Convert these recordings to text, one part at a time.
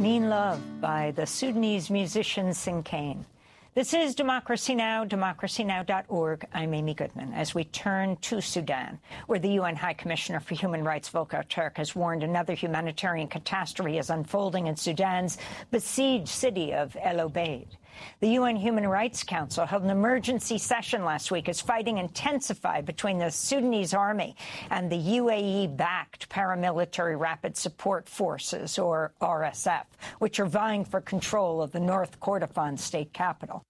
Mean Love by the Sudanese musician Sinkane. This is Democracy Now!, democracynow.org. I'm Amy Goodman. As we turn to Sudan, where the UN High Commissioner for Human Rights, Volker Turk, has warned another humanitarian catastrophe is unfolding in Sudan's besieged city of El Obeid. The UN Human Rights Council held an emergency session last week as fighting intensified between the Sudanese army and the UAE-backed paramilitary Rapid Support Forces, or RSF, which are vying for control of the North Kordofan state capital.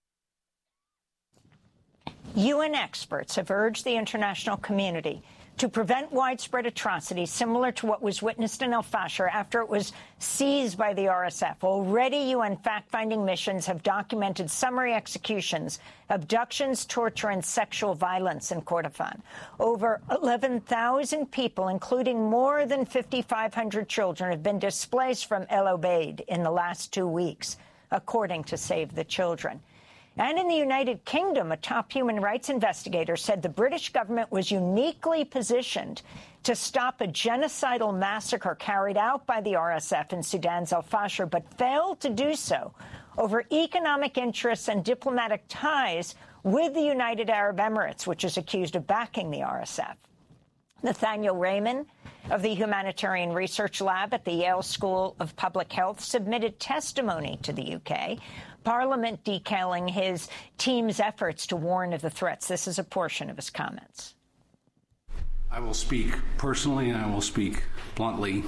UN experts have urged the international community to prevent widespread atrocities similar to what was witnessed in El Fasher after it was seized by the RSF. Already, UN fact-finding missions have documented summary executions, abductions, torture, and sexual violence in Kordofan. Over 11,000 people, including more than 5,500 children, have been displaced from El Obeid in the last 2 weeks, according to Save the Children. And in the United Kingdom, a top human rights investigator said the British government was uniquely positioned to stop a genocidal massacre carried out by the RSF in Sudan's El Fasher, but failed to do so over economic interests and diplomatic ties with the United Arab Emirates, which is accused of backing the RSF. Nathaniel Raymond of the Humanitarian Research Lab at the Yale School of Public Health submitted testimony to the UK, Parliament detailing his team's efforts to warn of the threats. This is a portion of his comments. I will speak personally and I will speak bluntly.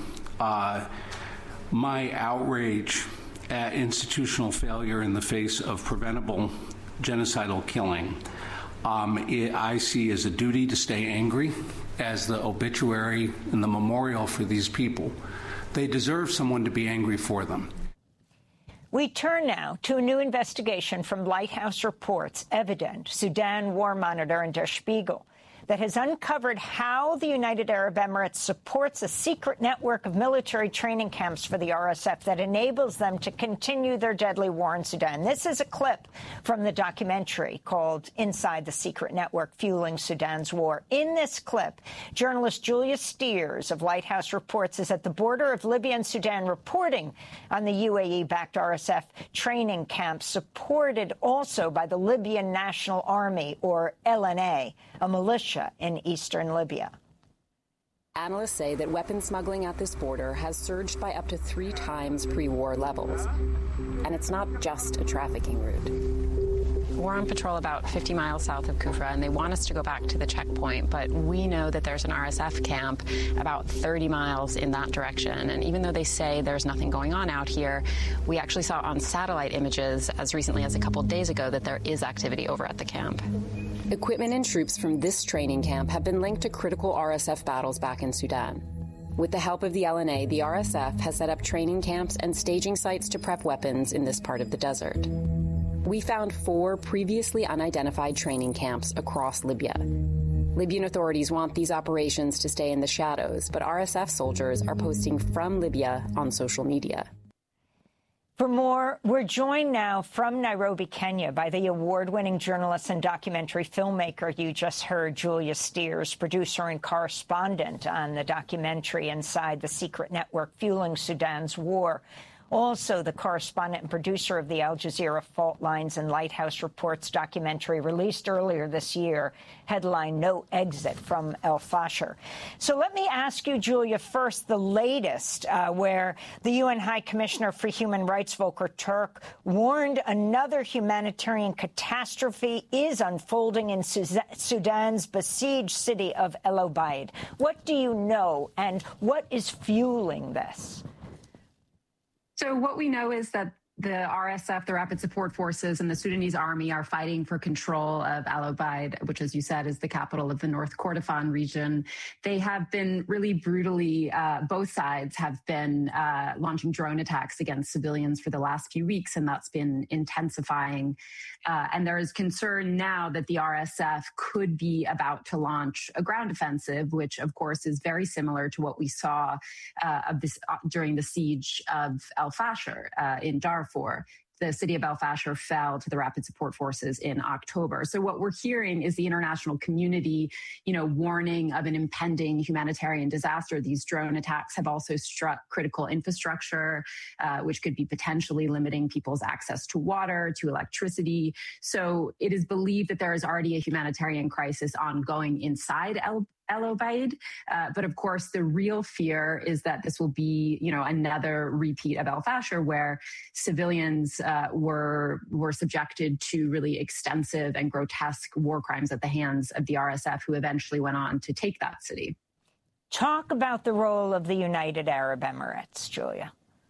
My outrage at institutional failure in the face of preventable genocidal killing, I see as a duty to stay angry, as the obituary and the memorial for these people. They deserve someone to be angry for them. We turn now to a new investigation from Lighthouse Reports, Evident, Sudan War Monitor, and Der Spiegel that has uncovered how the United Arab Emirates supports a secret network of military training camps for the RSF that enables them to continue their deadly war in Sudan. This is a clip from the documentary called Inside the Secret Network Fueling Sudan's War. In this clip, journalist Julia Steers of Lighthouse Reports is at the border of Libya and Sudan reporting on the UAE-backed RSF training camps supported also by the Libyan National Army, or LNA, a militia in eastern Libya. Analysts say that weapon smuggling at this border has surged by up to 3 times pre-war levels. And it's not just a trafficking route. We're on patrol about 50 miles south of Kufra, and they want us to go back to the checkpoint, but we know that there's an RSF camp about 30 miles in that direction. And even though they say there's nothing going on out here, we actually saw on satellite images as recently as a couple of days ago that there is activity over at the camp. Equipment and troops from this training camp have been linked to critical RSF battles back in Sudan. With the help of the LNA, the RSF has set up training camps and staging sites to prep weapons in this part of the desert. We found 4 previously unidentified training camps across Libya. Libyan authorities want these operations to stay in the shadows, but RSF soldiers are posting from Libya on social media. For more, we're joined now from Nairobi, Kenya, by the award-winning journalist and documentary filmmaker you just heard, Julia Steers, producer and correspondent on the documentary Inside the Secret Network Fueling Sudan's War. Also, the correspondent and producer of the Al Jazeera Fault Lines and Lighthouse Reports documentary released earlier this year, headline No Exit from El Fasher. So let me ask you, Julia, first the latest, where the UN High Commissioner for Human Rights, Volker Turk, warned another humanitarian catastrophe is unfolding in Sudan's besieged city of El Obeid. What do you know, and what is fueling this? So what we know is that the RSF, the Rapid Support Forces, and the Sudanese army are fighting for control of El Obeid, which, as you said, is the capital of the North Kordofan region. They have been really brutally, both sides have been launching drone attacks against civilians for the last few weeks, and that's been intensifying. And there is concern now that the RSF could be about to launch a ground offensive, which, of course, is very similar to what we saw during the siege of El Fasher in Darfur. the city of El Fasher fell to the Rapid Support Forces in October. So what we're hearing is the international community, warning of an impending humanitarian disaster. These drone attacks have also struck critical infrastructure, which could be potentially limiting people's access to water, to electricity. So it is believed that there is already a humanitarian crisis ongoing inside El Obeid. But of course, the real fear is that this will be, another repeat of El Fasher, where civilians were subjected to really extensive and grotesque war crimes at the hands of the RSF, who eventually went on to take that city. Talk about the role of the United Arab Emirates, Julia.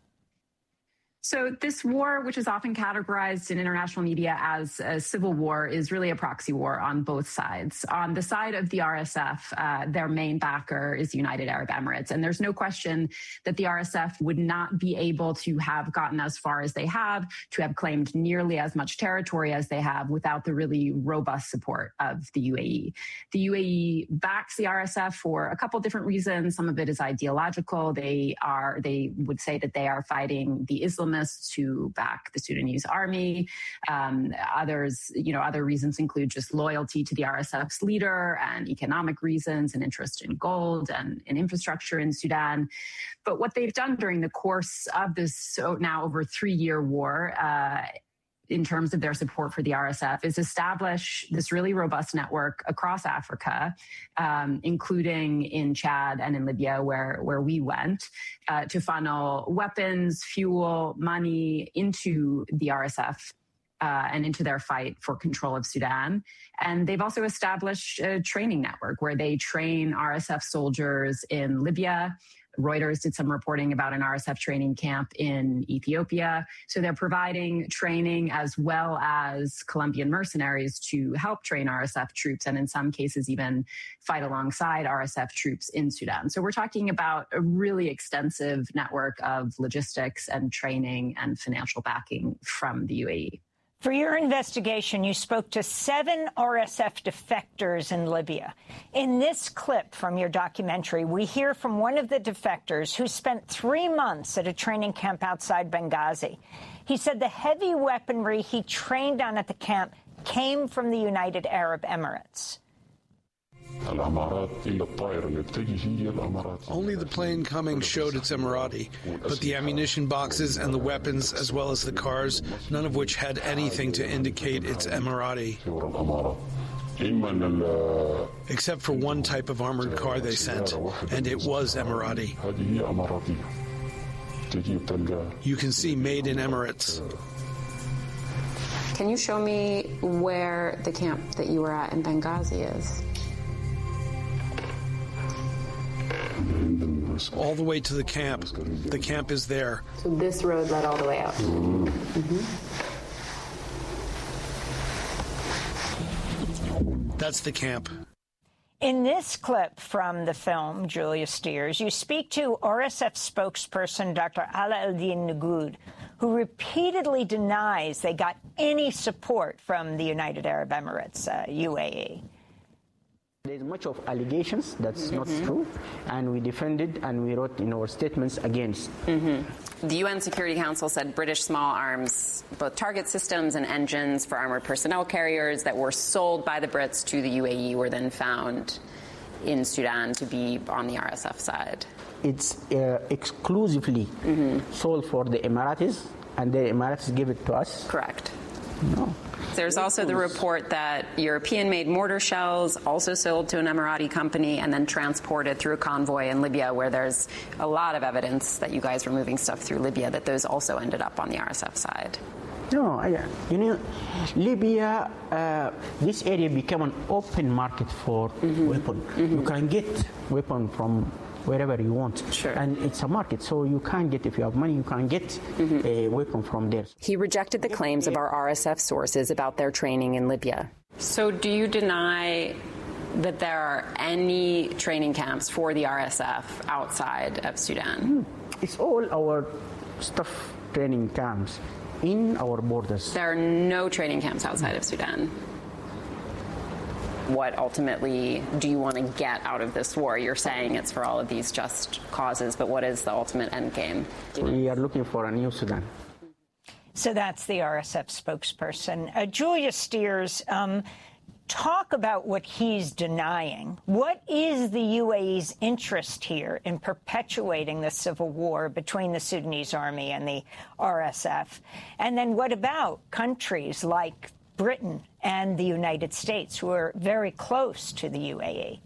So this war, which is often categorized in international media as a civil war, is really a proxy war on both sides. On the side of the RSF, their main backer is the United Arab Emirates. And there's no question that the RSF would not be able to have gotten as far as they have, to have claimed nearly as much territory as they have, without the really robust support of the UAE. The UAE backs the RSF for a couple different reasons. Some of it is ideological. They would say that they are fighting the Islamists who back the Sudanese army. Other reasons include just loyalty to the RSF's leader and economic reasons and interest in gold and in infrastructure in Sudan. But what they've done during the course of this now over 3-year war, in terms of their support for the RSF, is establish this really robust network across Africa, including in Chad and in Libya, where we went, to funnel weapons, fuel, money into the RSF and into their fight for control of Sudan. And they've also established a training network where they train RSF soldiers in Libya. Reuters did some reporting about an RSF training camp in Ethiopia. So they're providing training as well as Colombian mercenaries to help train RSF troops, and in some cases even fight alongside RSF troops in Sudan. So we're talking about a really extensive network of logistics and training and financial backing from the UAE. For your investigation, you spoke to 7 RSF defectors in Libya. In this clip from your documentary, we hear from one of the defectors who spent 3 months at a training camp outside Benghazi. He said the heavy weaponry he trained on at the camp came from the United Arab Emirates. Only the plane coming showed it's Emirati, but the ammunition boxes and the weapons, as well as the cars, none of which had anything to indicate it's Emirati. Except for one type of armored car they sent, and it was Emirati. You can see Made in Emirates. Can you show me where the camp that you were at in Benghazi is? All the way to the camp. The camp is there. So this road led all the way out. That's the camp. In this clip from the film, Julia Steers, you speak to RSF spokesperson Dr. Ala Eldin Nagoud, who repeatedly denies they got any support from the United Arab Emirates, UAE. There's much of allegations that's not true, and we defended and we wrote in our statements against. The UN Security Council said British small arms, both target systems and engines for armored personnel carriers that were sold by the Brits to the UAE were then found in Sudan to be on the RSF side. It's exclusively sold for the Emiratis, and the Emiratis give it to us. Correct. No. There's also the report that European-made mortar shells also sold to an Emirati company and then transported through a convoy in Libya, where there's a lot of evidence that you guys were moving stuff through Libya, that those also ended up on the RSF side. No, Libya, this area became an open market for weapons. You can get weapon from wherever you want. Sure. And it's a market, so you can't get, if you have money, you can't get a weapon from there. He rejected the claims of our RSF sources about their training in Libya. So do you deny that there are any training camps for the RSF outside of Sudan? It's all our staff training camps in our borders. There are no training camps outside of Sudan. What ultimately do you want to get out of this war? You're saying it's for all of these just causes, but what is the ultimate end game? We are looking for a new Sudan. So that's the RSF spokesperson. Julia Steers, talk about what he's denying. What is the UAE's interest here in perpetuating the civil war between the Sudanese army and the RSF? And then what about countries like Britain and the United States, who are very close to the UAE?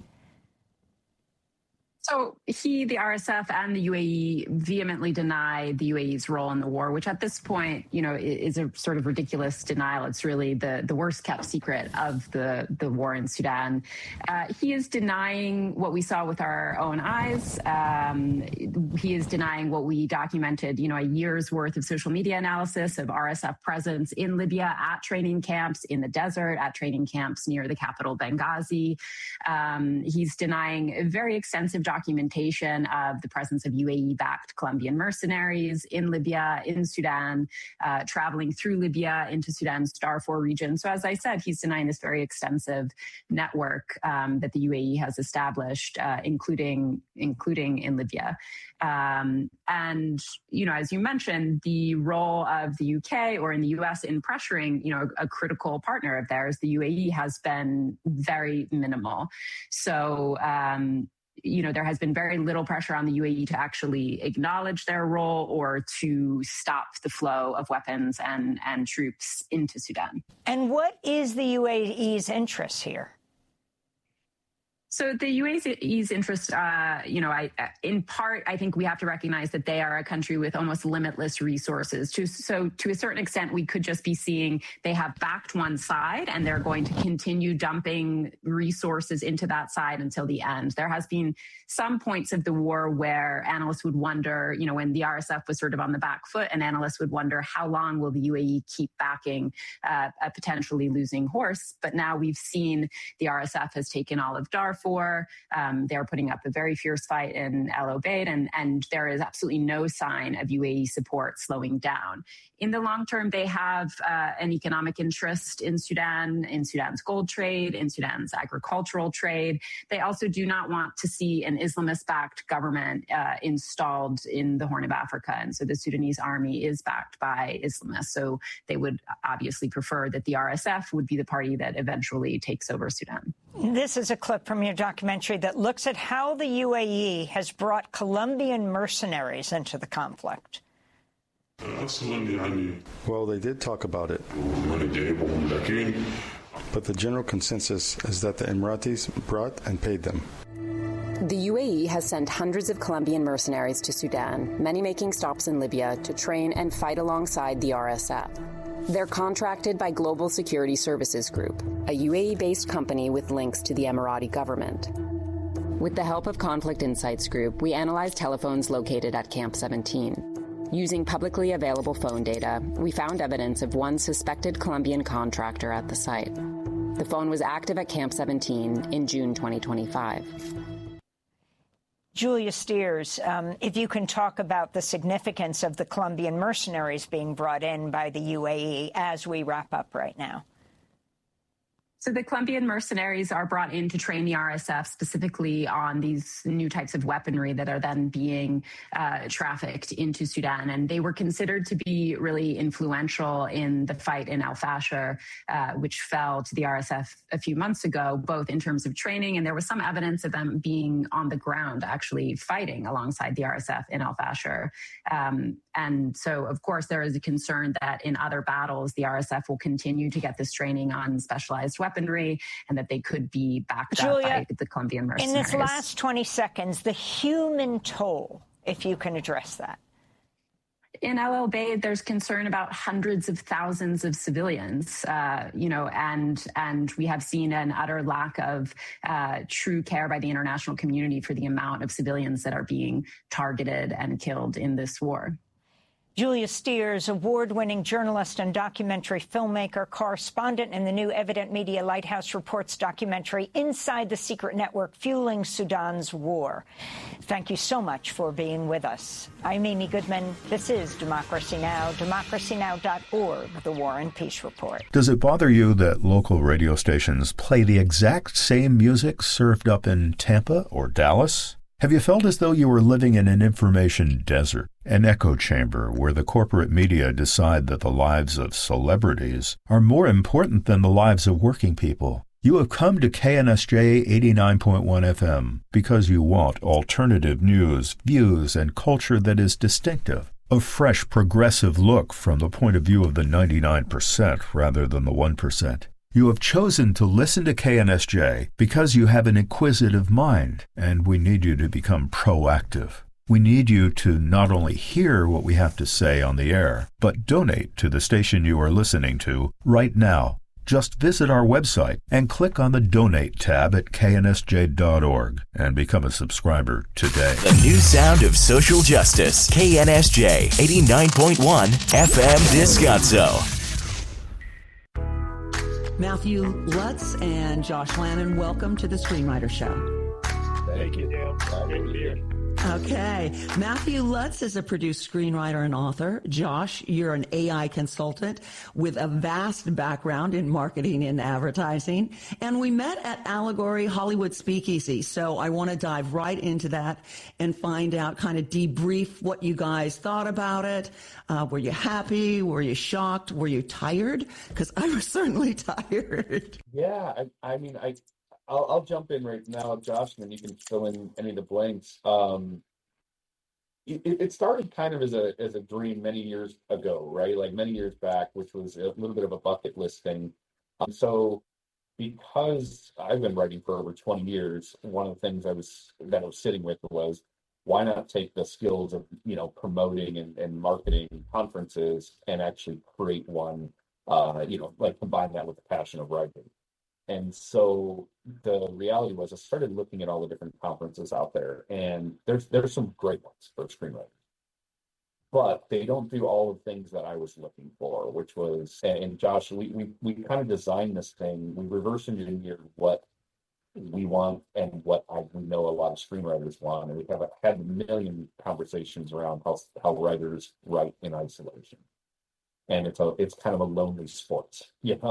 So the RSF and the UAE vehemently deny the UAE's role in the war, which at this point, is a sort of ridiculous denial. It's really the worst kept secret of the war in Sudan. He is denying what we saw with our own eyes. He is denying what we documented, a year's worth of social media analysis of RSF presence in Libya at training camps, in the desert, at training camps near the capital Benghazi. He's denying a very extensive documentation of the presence of UAE-backed Colombian mercenaries in Libya, in Sudan, traveling through Libya into Sudan's Darfur region. So as I said, he's denying this very extensive network that the UAE has established, including in Libya. And, as you mentioned, the role of the UK or in the US in pressuring, a critical partner of theirs, the UAE, has been very minimal. So, there has been very little pressure on the UAE to actually acknowledge their role or to stop the flow of weapons and troops into Sudan. And what is the UAE's interest here? So the UAE's interest, in part, I think we have to recognize that they are a country with almost limitless resources. So to a certain extent, we could just be seeing they have backed one side and they're going to continue dumping resources into that side until the end. There has been some points of the war where analysts would wonder, when the RSF was sort of on the back foot, and analysts would wonder how long will the UAE keep backing a potentially losing horse. But now we've seen the RSF has taken all of Darfur. They're putting up a very fierce fight in El Obeid, and there is absolutely no sign of UAE support slowing down. In the long term, they have an economic interest in Sudan's gold trade, in Sudan's agricultural trade. They also do not want to see an Islamist-backed government installed in the Horn of Africa. And so the Sudanese army is backed by Islamists. So they would obviously prefer that the RSF would be the party that eventually takes over Sudan. This is a clip from your documentary that looks at how the UAE has brought Colombian mercenaries into the conflict. Well, they did talk about it. But the general consensus is that the Emiratis brought and paid them. The UAE has sent hundreds of Colombian mercenaries to Sudan, many making stops in Libya to train and fight alongside the RSF. They're contracted by Global Security Services Group, a UAE-based company with links to the Emirati government. With the help of Conflict Insights Group, we analyzed telephones located at Camp 17. Using publicly available phone data, we found evidence of one suspected Colombian contractor at the site. The phone was active at Camp 17 in June 2025. Julia Steers, if you can talk about the significance of the Colombian mercenaries being brought in by the UAE as we wrap up right now. So the Colombian mercenaries are brought in to train the RSF specifically on these new types of weaponry that are then being trafficked into Sudan. And they were considered to be really influential in the fight in Al-Fashir, which fell to the RSF a few months ago, both in terms of training, and there was some evidence of them being on the ground actually fighting alongside the RSF in Al-Fashir. And so, of course, there is a concern that in other battles, the RSF will continue to get this training on specialized weaponry and that they could be backed up by the Colombian mercenaries. In this last 20 seconds, the human toll, if you can address that. In El Obeid, there's concern about hundreds of thousands of civilians, and we have seen an utter lack of true care by the international community for the amount of civilians that are being targeted and killed in this war. Julia Steers, award-winning journalist and documentary filmmaker, correspondent in the new Evident Media Lighthouse Reports documentary, Inside the Secret Network Fueling Sudan's War. Thank you so much for being with us. I'm Amy Goodman. This is Democracy Now!, democracynow.org, the War and Peace Report. Does it bother you that local radio stations play the exact same music served up in Tampa or Dallas? Have you felt as though you were living in an information desert? an echo chamber where the corporate media decide that the lives of celebrities are more important than the lives of working people. You have come to KNSJ 89.1 FM because you want alternative news, views, and culture that is distinctive. A fresh, progressive look from the point of view of the 99% rather than the 1%. You have chosen to listen to KNSJ because you have an inquisitive mind, and we need you to become proactive. We need you to not only hear what we have to say on the air, but donate to the station you are listening to right now. Just visit our website and click on the Donate tab at knsj.org and become a subscriber today. The new sound of social justice. KNSJ 89.1 FM Descanso. Matthew Lutz and Josh Lannon, welcome to the Screenwriter Show. Thank you, Dale. Great to be here. Okay. Matthew Lutz is a produced screenwriter and author. Josh, you're an AI consultant with a vast background in marketing and advertising. And we met at Allegory Hollywood Speakeasy. So I want to dive right into that and find out, kind of debrief what you guys thought about it. Were you happy? Were you shocked? Were you tired? Because I was certainly tired. Yeah, I'll jump in right now, Josh, and then you can fill in any of the blanks. It started kind of as a dream many years ago, right? Like many years back, which was a little bit of a bucket list thing. So because I've been writing for over 20 years, one of the things I was sitting with was, why not take the skills of, promoting and marketing conferences and actually create one, like combine that with the passion of writing. And so the reality was I started looking at all the different conferences out there, and there's some great ones for screenwriters, but they don't do all the things that I was looking for, which was, and Josh, we kind of designed this thing. We reverse engineered what we want and what we know a lot of screenwriters want. And we have had a million conversations around how writers write in isolation. And it's kind of a lonely sport,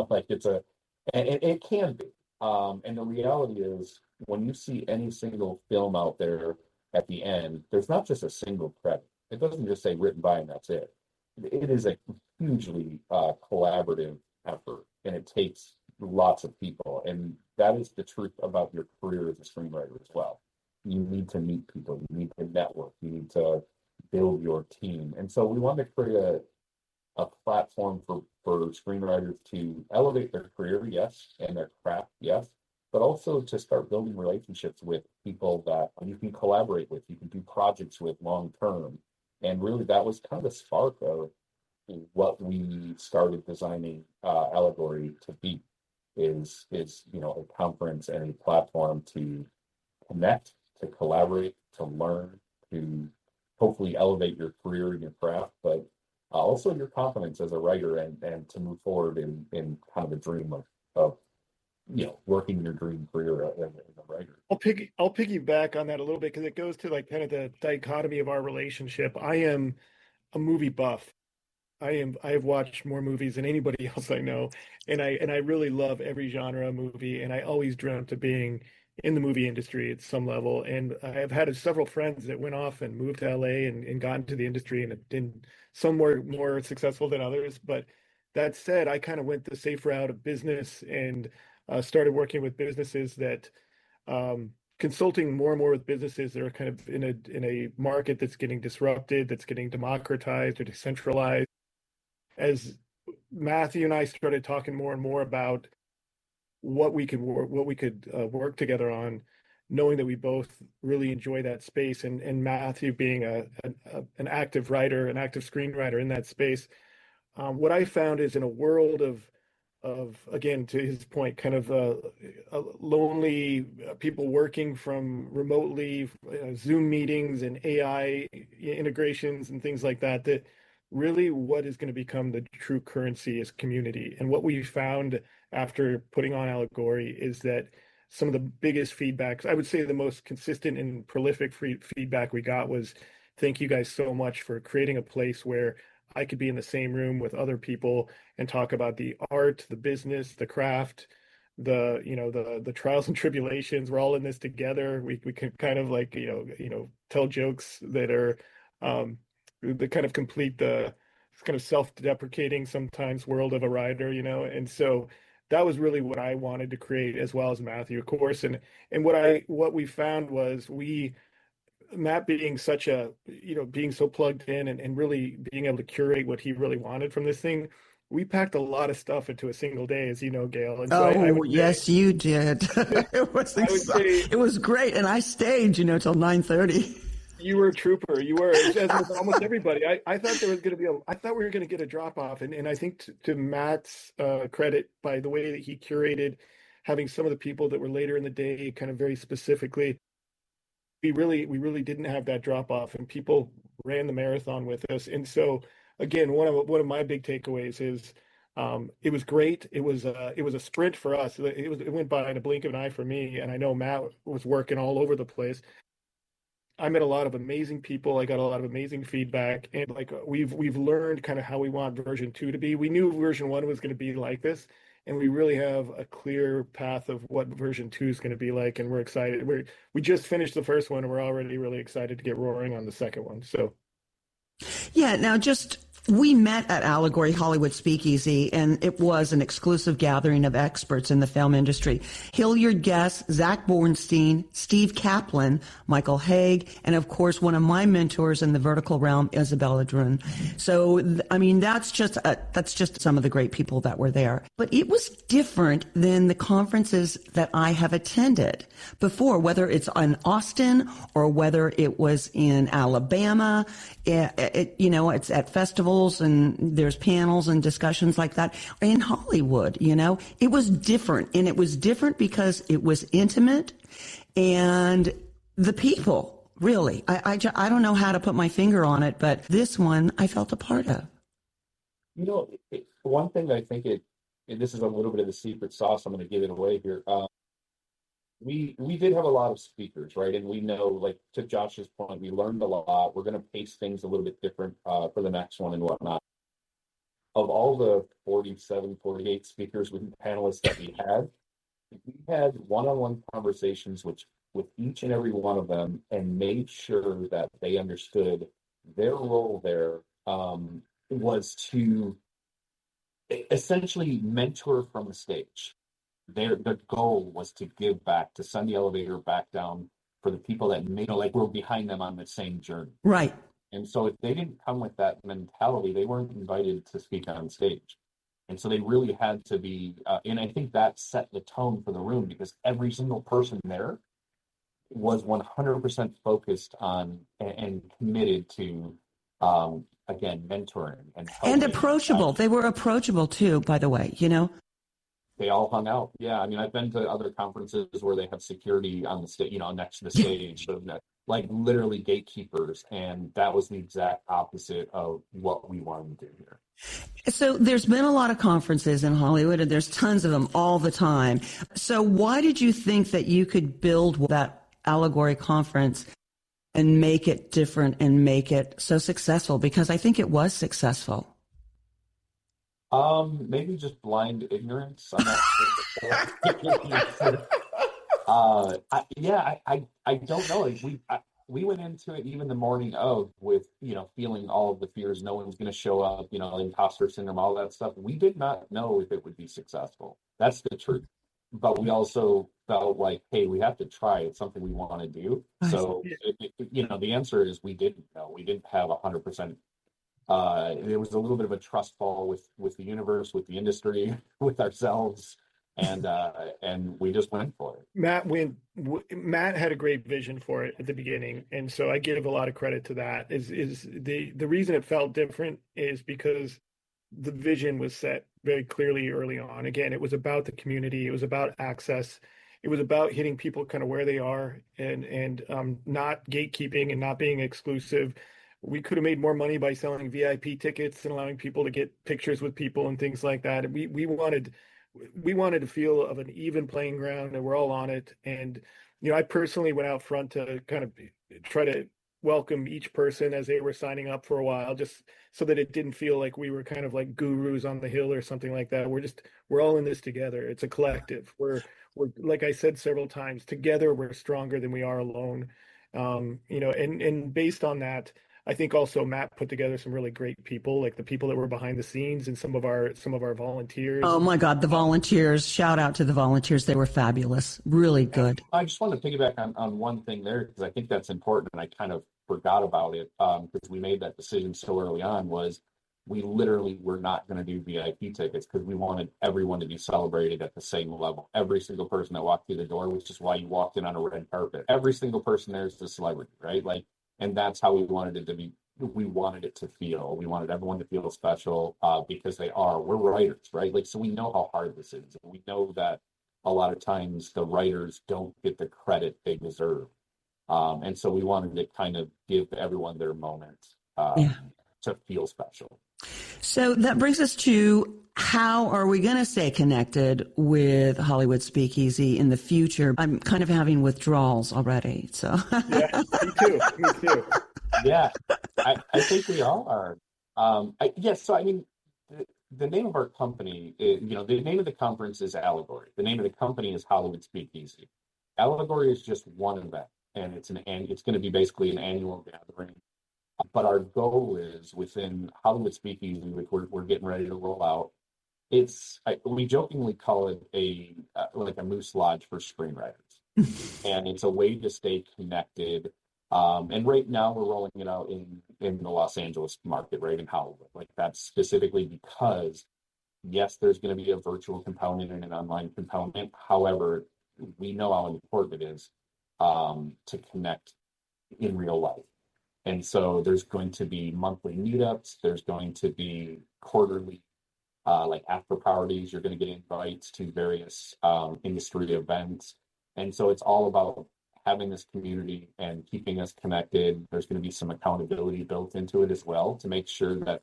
and it can be. And the reality is, when you see any single film out there at the end, there's not just a single credit. It doesn't just say written by and that's it. It is a hugely collaborative effort, and it takes lots of people. And that is the truth about your career as a screenwriter as well. You need to meet people. You need to network. You need to build your team. And so we wanted to create a platform for screenwriters to elevate their career, yes, and their craft, yes, but also to start building relationships with people that you can collaborate with, you can do projects with long term. And really, that was kind of the spark of what we started designing Allegory to be, is a conference and a platform to connect, to collaborate, to learn, to hopefully elevate your career and your craft, but also your confidence as a writer, and to move forward in kind of a dream of working your dream career as a writer. I'll piggyback on that a little bit, because it goes to like kind of the dichotomy of our relationship. I am a movie buff. I have watched more movies than anybody else I know, and I really love every genre of movie, and I always dreamt of being in the movie industry at some level. And I have had several friends that went off and moved to LA and got into the industry, and some were more successful than others. But that said, I kind of went the safe route of business and started working with businesses that consulting more and more with businesses that are kind of in a market that's getting disrupted, that's getting democratized or decentralized. As Matthew and I started talking more and more about what we could work together on, knowing that we both really enjoy that space, and Matthew being an active writer, an active screenwriter in that space, what I found is, in a world of again, to his point, kind of lonely people working from remotely, Zoom meetings and AI integrations and things like that, that really what is going to become the true currency is community. And what we found after putting on Allegory is that some of the biggest feedbacks, I would say the most consistent and prolific feedback we got was, thank you guys so much for creating a place where I could be in the same room with other people and talk about the art, the business, the craft, the trials and tribulations. We're all in this together. We can kind of like, tell jokes that are the kind of complete the kind of self-deprecating sometimes world of a rider, and so that was really what I wanted to create, as well as Matthew, of course. And what we found was Matt being such a, being so plugged in and really being able to curate what he really wanted from this thing. We packed a lot of stuff into a single day, as you know, Gail. And so yes, you did. It was great. And I stayed, till 9:30. You were a trooper. You were, as with almost everybody. I thought there was going to be I thought we were going to get a drop off. And I think to Matt's credit, by the way that he curated, having some of the people that were later in the day kind of very specifically, we really didn't have that drop off, and people ran the marathon with us. And so, again, one of my big takeaways is it was great. It was a sprint for us. It went by in a blink of an eye for me, and I know Matt was working all over the place. I met a lot of amazing people. I got a lot of amazing feedback, and we've learned kind of how we want version 2 to be. We knew version 1 was going to be like this, and we really have a clear path of what version 2 is going to be like, and we're excited. We just finished the first one, and we're already really excited to get roaring on the second one. So, yeah. Now, we met at Allegory Hollywood Speakeasy, and it was an exclusive gathering of experts in the film industry. Hilliard Guess, Zach Bornstein, Steve Kaplan, Michael Haig, and of course, one of my mentors in the vertical realm, Isabella Drun. So, that's just some of the great people that were there. But it was different than the conferences that I have attended before, whether it's in Austin or whether it was in Alabama. It's at festivals and there's panels and discussions like that. In Hollywood, it was different. And it was different because it was intimate, and the people, really, I don't know how to put my finger on it, but this one I felt a part of. One thing that I think this is a little bit of the secret sauce. I'm going to give it away here. We did have a lot of speakers, right? And we know, like to Josh's point, we learned a lot. We're going to pace things a little bit different for the next one and whatnot. Of all the 47, 48 speakers with panelists that we had one-on-one conversations with each and every one of them, and made sure that they understood their role there was to essentially mentor from the stage. Their goal was to give back, to send the elevator back down for the people that were behind them on the same journey. Right. And so if they didn't come with that mentality, they weren't invited to speak on stage. And so they really had to be, and I think that set the tone for the room, because every single person there was 100% focused on and committed to, again, mentoring and helping. And approachable. They were approachable too, by the way, They all hung out. Yeah, I've been to other conferences where they have security on the stage, next to the stage, so like literally gatekeepers, and that was the exact opposite of what we wanted to do here. So there's been a lot of conferences in Hollywood, and there's tons of them all the time. So why did you think that you could build that Allegory conference and make it different and make it so successful? Because I think it was successful. Maybe just blind ignorance. I'm not sure. I don't know. We went into it even the morning of with, feeling all of the fears. No one was going to show up, imposter syndrome, all that stuff. We did not know if it would be successful. That's the truth. But we also felt like, hey, we have to try. It's something we want to do. So, the answer is we didn't know. We didn't have 100%. There was a little bit of a trust fall with the universe, with the industry, with ourselves, and we just went for it. Matt had a great vision for it at the beginning, and so I give a lot of credit to that. Is the reason it felt different is because the vision was set very clearly early on. Again, it was about the community, it was about access, it was about hitting people kind of where they are, and not gatekeeping and not being exclusive. We could have made more money by selling VIP tickets and allowing people to get pictures with people and things like that. We wanted to feel of an even playing ground, and we're all on it. And I personally went out front to kind of try to welcome each person as they were signing up for a while, just so that it didn't feel like we were kind of like gurus on the hill or something like that. We're all in this together. It's a collective. We're like I said several times, together we're stronger than we are alone. And based on that, I think also Matt put together some really great people, like the people that were behind the scenes and some of our volunteers. Oh my God, the volunteers! Shout out to the volunteers; they were fabulous, really good. I just want to piggyback on one thing there because I think that's important, and I kind of forgot about it because we made that decision so early on. Was we literally were not going to do VIP tickets because we wanted everyone to be celebrated at the same level. Every single person that walked through the door, which is why you walked in on a red carpet. Every single person there is a celebrity, right? Like, and that's how we wanted it to be. We wanted it to feel. We wanted everyone to feel special because they are. We're writers, right? Like, so we know how hard this is. And we know that a lot of times the writers don't get the credit they deserve. And so we wanted to kind of give everyone their moment to feel special. So that brings us to how are we going to stay connected with Hollywood Speakeasy in the future? I'm kind of having withdrawals already. So yeah, me too. Yeah, I think we all are. So I mean, the name of our company, the name of the conference is Allegory. The name of the company is Hollywood Speakeasy. Allegory is just one event, and it's going to be basically an annual gathering. But our goal is within Hollywood Speakeasy, which we're getting ready to roll out. We jokingly call it like a moose lodge for screenwriters, and it's a way to stay connected. And right now we're rolling it out in the Los Angeles market, right in Hollywood. Like that's specifically because yes, there's going to be a virtual component and an online component. However, we know how important it is to connect in real life. And so there's going to be monthly meetups. There's going to be quarterly, like after parties. You're going to get invites to various industry events. And so it's all about having this community and keeping us connected. There's going to be some accountability built into it as well to make sure that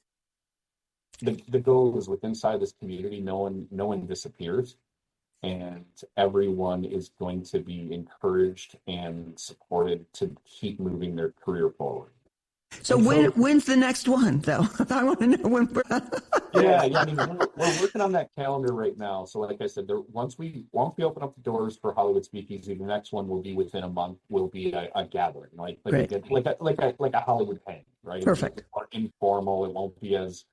the goal is within inside this community, no one disappears. And everyone is going to be encouraged and supported to keep moving their career forward. So when's the next one, though? I want to know when. Yeah. I mean, we're working on that calendar right now. So, like I said, once we open up the doors for Hollywood Speakeasy, the next one will be within a month. Will be a gathering, like a Hollywood hang, right? Perfect. It's more informal. It won't be as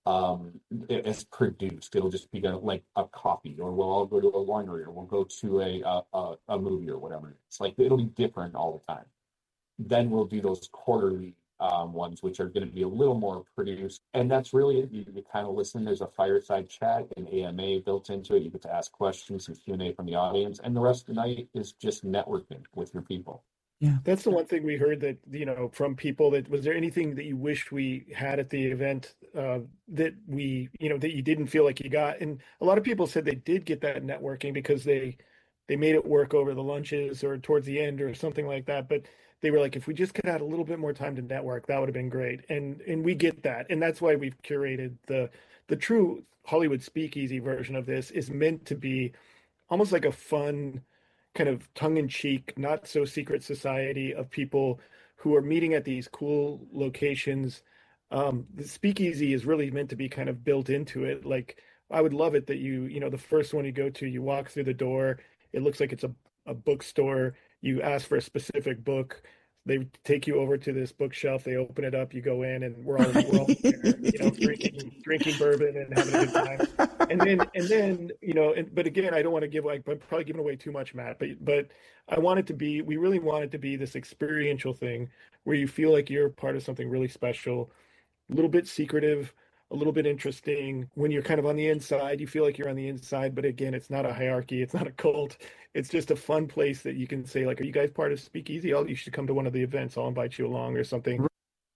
produced. It'll just be like a coffee, or we'll all go to a winery, or we'll go to a movie or whatever. It's like it'll be different all the time. Then we'll do those quarterly ones, which are going to be a little more produced, and that's really it. You kind of listen. There's a fireside chat, an AMA built into it. You get to ask questions, some Q&A from the audience, and the rest of the night is just networking with your people. Yeah, that's the one thing we heard that from people. That was there anything that you wished we had at the event that we that you didn't feel like you got? And a lot of people said they did get that networking because they made it work over the lunches or towards the end or something like that. But they were like, if we just could add a little bit more time to network, that would have been great. And we get that. And that's why we've curated the true Hollywood Speakeasy version of this is meant to be almost like a fun kind of tongue-in-cheek, not so secret society of people who are meeting at these cool locations. The Speakeasy is really meant to be kind of built into it. Like I would love it that the first one you go to, you walk through the door, it looks like it's a bookstore. You ask for a specific book. They take you over to this bookshelf. They open it up. You go in, and we're all there, drinking bourbon and having a good time. And then but again, I don't want to give I'm probably giving away too much, Matt. But I want it to be. We really want it to be this experiential thing where you feel like you're part of something really special, a little bit secretive, a little bit interesting. When you're kind of on the inside, you feel like you're on the inside. But again, it's not a hierarchy. It's not a cult. It's just a fun place that you can say, like, are you guys part of Speakeasy? You should come to one of the events. I'll invite you along or something.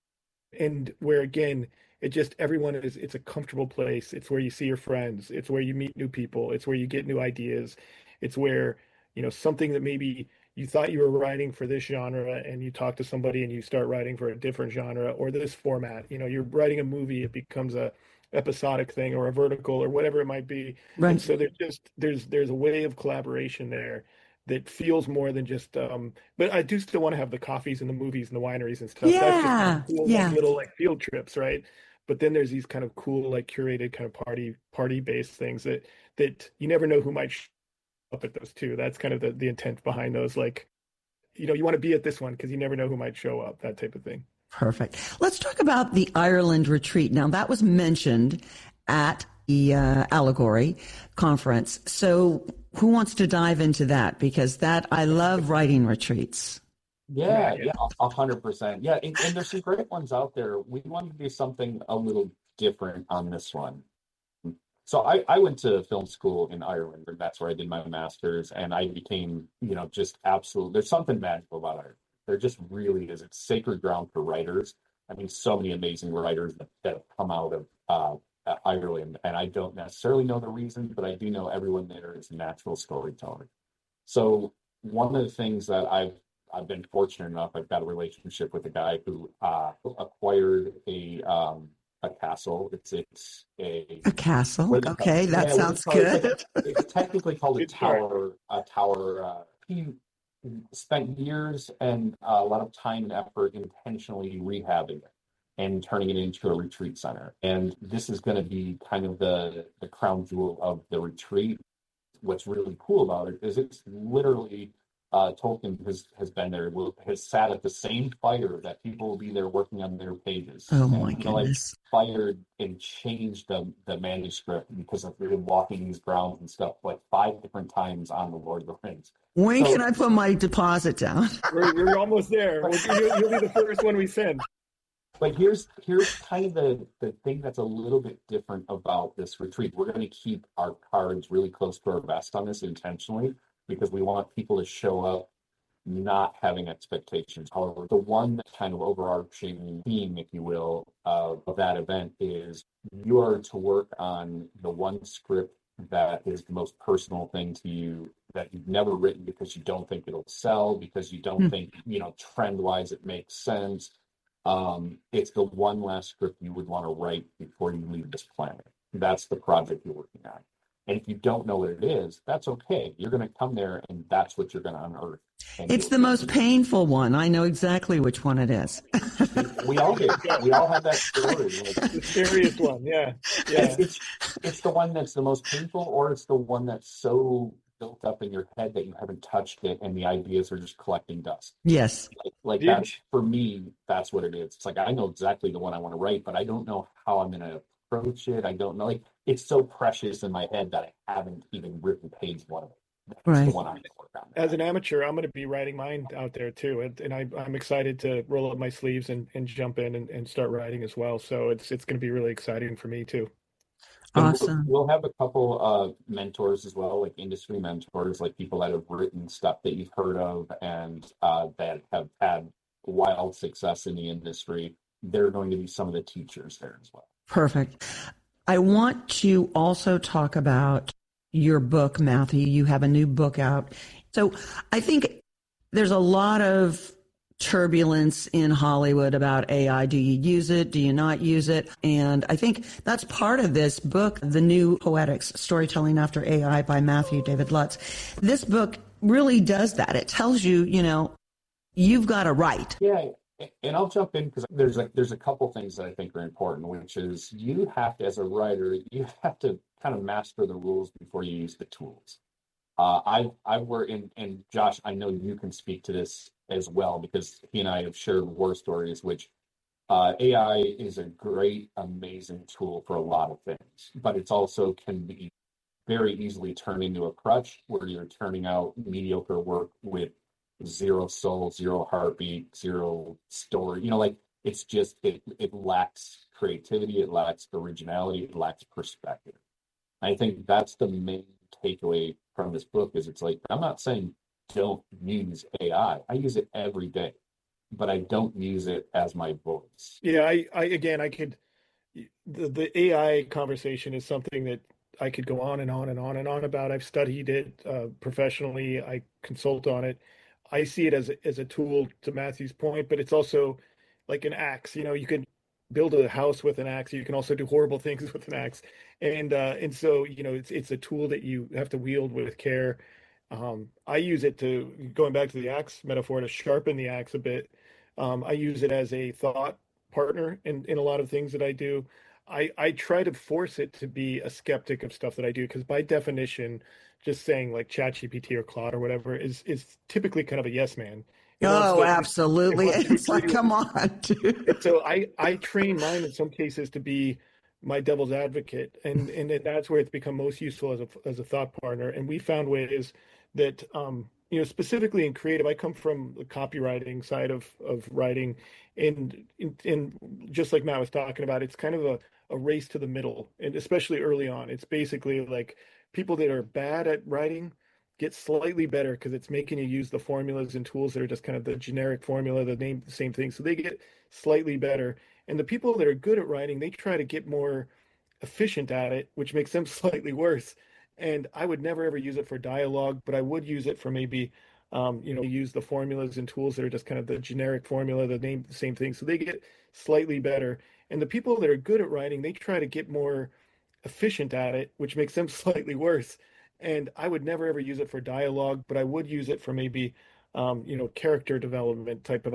And where, again, it's a comfortable place. It's where you see your friends. It's where you meet new people. It's where you get new ideas. It's where, something that maybe you thought you were writing for this genre and you talk to somebody and you start writing for a different genre or this format. You're writing a movie, it becomes a episodic thing or a vertical or whatever it might be. Right. And so there's a way of collaboration there that feels more than just but I do still want to have the coffees and the movies and the wineries and stuff. Yeah. That's just cool, like, little like field trips, right? But then there's these kind of cool, like curated kind of party based things that you never know who might show up at those too. That's kind of the intent behind those. Like, you want to be at this one because you never know who might show up, that type of thing. Perfect. Let's talk about the Ireland retreat. Now, that was mentioned at the Allegory conference. So who wants to dive into that? Because I love writing retreats. Yeah, 100%. Yeah, and there's some great ones out there. We wanted to do something a little different on this one. So I went to film school in Ireland, and that's where I did my master's, and I became, just absolute. There's something magical about Ireland. There just really is. It's sacred ground for writers. I mean, so many amazing writers that have come out of Ireland, and I don't necessarily know the reason, but I do know everyone there is a natural storyteller. So one of the things that I've been fortunate enough, I've got a relationship with a guy who acquired a castle. It's a castle. Okay, that sounds good. It's technically called a tower. He spent years and a lot of time and effort intentionally rehabbing it and turning it into a retreat center. And this is going to be kind of the crown jewel of the retreat. What's really cool about it is it's literally Tolkien has been there, has sat at the same fire that people will be there working on their pages. Oh my goodness! Fired and changed the manuscript because of him walking these grounds and stuff like 5 different times on the Lord of the Rings. When can I put my deposit down? We're almost there. You'll be the first one we send. But here's kind of the thing that's a little bit different about this retreat. We're going to keep our cards really close to our vest on this intentionally, because we want people to show up not having expectations. However, the one kind of overarching theme, if you will, of that event is you are to work on the one script that is the most personal thing to you, that you've never written because you don't think it'll sell, because you don't think, trend-wise it makes sense. It's the one last script you would want to write before you leave this planet. That's the project you're working on. And if you don't know what it is, that's okay. You're going to come there and that's what you're going to unearth. It's the most painful one. I know exactly which one it is. We all do. We all have that story. The scariest one, yeah. It's the one that's the most painful, or it's the one that's so built up in your head that you haven't touched it and the ideas are just collecting dust. Yes. Like that's, for me, that's what it is. It's like, I know exactly the one I want to write, but I don't know how I'm going to approach it. I don't know. Like, it's so precious in my head that I haven't even written page one of it. That's right. The one I'm going to work on. As an amateur, I'm going to be writing mine out there too. And I'm excited to roll up my sleeves and jump in and start writing as well. So it's going to be really exciting for me too. Awesome. We'll have a couple of mentors as well, like industry mentors, like people that have written stuff that you've heard of and that have had wild success in the industry. They're going to be some of the teachers there as well. Perfect. I want to also talk about your book, Matthew. You have a new book out. So I think there's a lot of turbulence in Hollywood about AI. Do you use it? Do you not use it? And I think that's part of this book, The New Poetics, Storytelling After AI by Matthew David Lutz. This book really does that. It tells you, you've got to write. Yeah. And I'll jump in because there's a couple things that I think are important, which is you have to, as a writer, you have to kind of master the rules before you use the tools. I've worked in, and Josh, I know you can speak to this as well, because he and I have shared war stories, which AI is a great, amazing tool for a lot of things, but it's also can be very easily turned into a crutch where you're turning out mediocre work with zero soul, zero heartbeat, zero story. It's just, it lacks creativity, it lacks originality, it lacks perspective. I think that's the main takeaway from this book is it's like, I'm not saying don't use AI. I use it every day, but I don't use it as my voice. Yeah, the AI conversation is something that I could go on and on and on and on about. I've studied it professionally. I consult on it. I see it as a tool, to Matthew's point, but it's also like an axe. You can build a house with an axe. You can also do horrible things with an axe. And so, it's a tool that you have to wield with care. I use it going back to the axe metaphor, to sharpen the axe a bit. I use it as a thought partner in a lot of things that I do. I try to force it to be a skeptic of stuff that I do, because by definition, just saying like ChatGPT or Claude or whatever is typically kind of a yes man. Oh, absolutely. It's like, come on, dude. So I train mine in some cases to be my devil's advocate, and that's where it's become most useful as a thought partner. And we found ways that specifically in creative, I come from the copywriting side of writing, and just like Matt was talking about, it's kind of a race to the middle, and especially early on. It's basically like people that are bad at writing get slightly better because it's making you use the formulas and tools that are just kind of the generic formula, the same thing. So they get slightly better. And the people that are good at writing, they try to get more efficient at it, which makes them slightly worse. And I would never ever use it for dialogue, but I would use it for maybe, use the formulas and tools that are just kind of the generic formula, the same thing. So they get slightly better. And the people that are good at writing, they try to get more efficient at it, which makes them slightly worse. And I would never ever use it for dialogue, but I would use it for maybe, character development type of